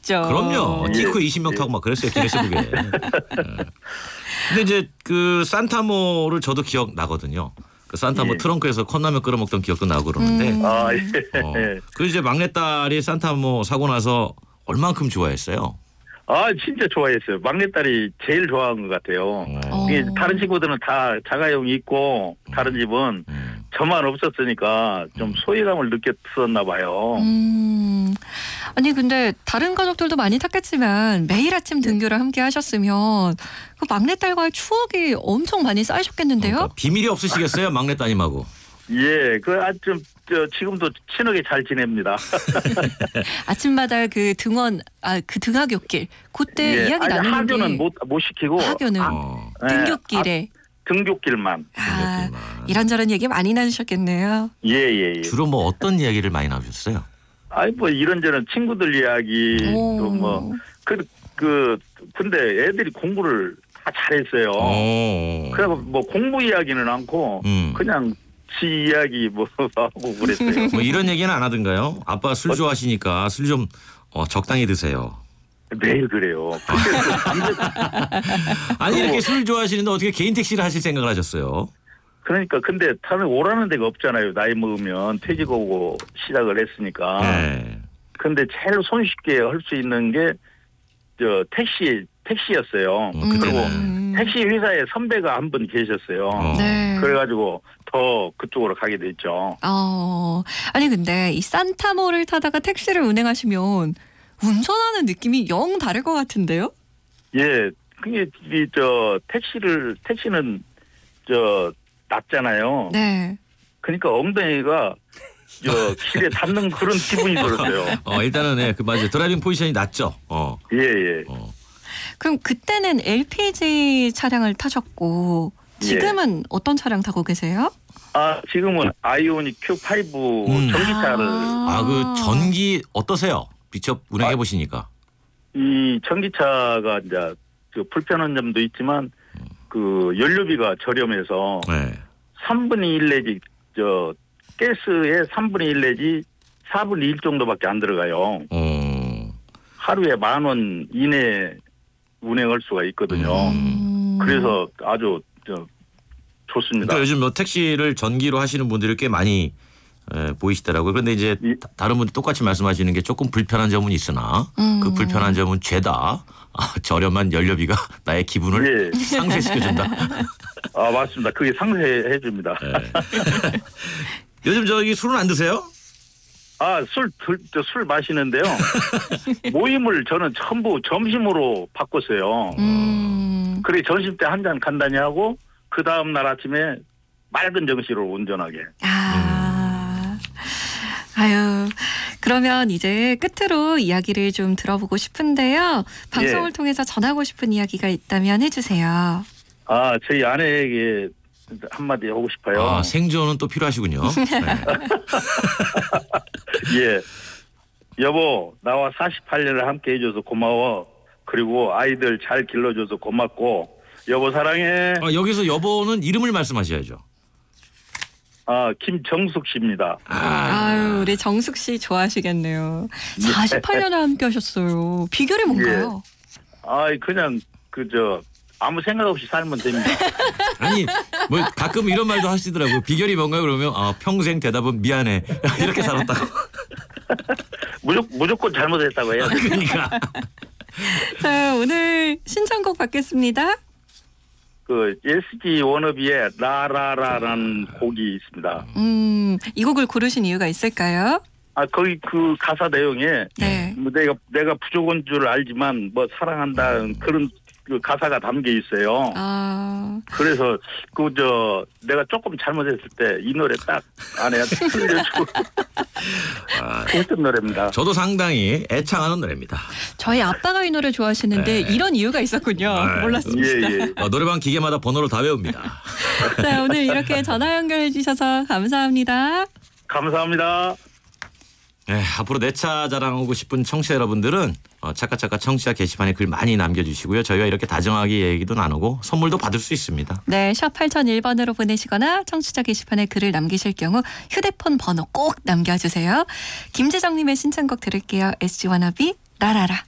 있죠. 그럼요. 예. 티코 20명 타고 막 그랬어요. 기내식국에. 예. 근데 이제 그 산타모를 저도 기억 나거든요. 그 산타모 예. 트렁크에서 컵라면 끓여 먹던 기억도 나고 그러는데. 아, 예. 그 이제 막내딸이 산타모 사고 나서 얼만큼 좋아했어요? 아, 진짜 좋아했어요. 막내딸이 제일 좋아한 것 같아요. 이게 다른 친구들은 다 자가용이 있고 다른 집은 저만 없었으니까 좀 소외감을 느꼈었나 봐요. 아니 근데 다른 가족들도 많이 탔겠지만 매일 아침 등교를 함께 하셨으면 그 막내딸과의 추억이 엄청 많이 쌓이셨겠는데요? 그러니까 비밀이 없으시겠어요? 막내따님하고. 예, 그 아주 좀 지금도 친하게 잘 지냅니다. 아침마다 그 등원 그 등하굣길 그때 예. 이야기 아니, 나누는 하교는 게 못 시키고 하교는 예, 등굣길에 등굣길만. 이런저런 얘기 많이 나누셨겠네요. 예. 주로 뭐 어떤 이야기를 많이 나누셨어요? 아이 뭐 이런저런 친구들 이야기 또 뭐 근데 애들이 공부를 다 잘했어요. 그래서 뭐 공부 이야기는 않고 그냥 지 이야기 뭐 하고 그랬어요. 뭐 이런 얘기는 안 하던가요? 아빠 술 좋아하시니까 술 좀 적당히 드세요. 매일 그래요. 아니 이렇게 술 좋아하시는데 어떻게 개인 택시를 하실 생각을 하셨어요? 그러니까 근데 다른 오라는 데가 없잖아요. 나이 먹으면 퇴직하고 시작을 했으니까. 네. 근데 제일 손쉽게 할 수 있는 게 택시였어요. 그리고 택시 회사에 선배가 한 분 계셨어요. 네. 그래가지고 더 그쪽으로 가게 됐죠. 아니 근데 이 산타모를 타다가 택시를 운행하시면 운전하는 느낌이 영 다를 것 같은데요? 예, 그게 택시는 낮잖아요. 네. 그러니까 엉덩이가 길에 닿는 그런 기분이 들었어요. 일단은 그 맞아요. 드라이빙 포지션이 낮죠. 예. 그럼 그때는 LPG 차량을 타셨고 지금은 어떤 차량 타고 계세요? 지금은 아이오닉 Q5 전기차를. 그 전기 어떠세요? 직접 운행해 보시니까. 이 전기차가 이제 불편한 점도 있지만 그 연료비가 저렴해서 네. 3분의 1 내지 가스의 3분의 1 내지 4분의 1 정도밖에 안 들어가요. 하루에 10,000원 이내 운행할 수가 있거든요. 그래서 아주 좋습니다. 그러니까 요즘 뭐 택시를 전기로 하시는 분들이 꽤 많이 보이시더라고요. 그런데 이제 다른 분들 똑같이 말씀하시는 게 조금 불편한 점은 있으나 그 불편한 점은 죄다 저렴한 연료비가 나의 기분을 상쇄시켜준다. 맞습니다. 그게 상쇄해 줍니다. 네. 요즘 술은 안 드세요? 술 마시는데요. 모임을 저는 전부 점심으로 바꿨어요. 그래 점심 때 한 잔 간단히 하고 그 다음 날 아침에 맑은 정신으로 운전하게. 그러면 이제 끝으로 이야기를 좀 들어보고 싶은데요. 방송을 통해서 전하고 싶은 이야기가 있다면 해주세요. 저희 아내에게 한마디 하고 싶어요. 생존은 또 필요하시군요. 네. 예. 여보, 나와 48년을 함께 해줘서 고마워. 그리고 아이들 잘 길러줘서 고맙고 여보 사랑해. 여기서 여보는 이름을 말씀하셔야죠. 김정숙 씨입니다. 우리 정숙 씨 좋아하시겠네요. 48년을 함께 하셨어요. 비결이 뭔가요? 그냥 아무 생각 없이 살면 됩니다. 아니 뭐 가끔 이런 말도 하시더라고요. 비결이 뭔가요? 그러면 평생 대답은 미안해 이렇게 살았다고. 무조건 잘못했다고 해야 돼요. 그러니까. 자, 오늘 신청곡 받겠습니다. SG 워너비의 라라라라는 곡이 있습니다. 이 곡을 고르신 이유가 있을까요? 거기 그 가사 내용에 네. 내가 부족한 줄 알지만 뭐 사랑한다는 그런 그 가사가 담겨 있어요. 그래서 내가 조금 잘못했을 때 이 노래 딱 아내한테 들려주고 했던 노래입니다. 저도 상당히 애창하는 노래입니다. 저희 아빠가 이 노래 좋아하시는데 이런 이유가 있었군요. 몰랐습니다. 예. 노래방 기계마다 번호를 다 외웁니다. 자, 오늘 이렇게 전화 연결해 주셔서 감사합니다. 감사합니다. 네, 앞으로 내 차 자랑하고 싶은 청취자 여러분들은 차카차카 청취자 게시판에 글 많이 남겨주시고요. 저희와 이렇게 다정하게 얘기도 나누고 선물도 받을 수 있습니다. 네, 샵 8001번으로 보내시거나 청취자 게시판에 글을 남기실 경우 휴대폰 번호 꼭 남겨주세요. 김재정님의 신청곡 들을게요. SG 워너비 라라라.